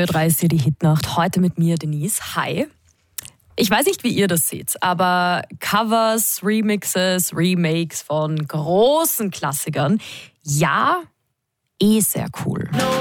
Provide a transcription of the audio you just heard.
Ö3 ist hier die Hitnacht. Heute mit mir, Denise. Hi. Ich weiß nicht, wie ihr das seht, aber Covers, Remixes, Remakes von großen Klassikern, ja, sehr cool.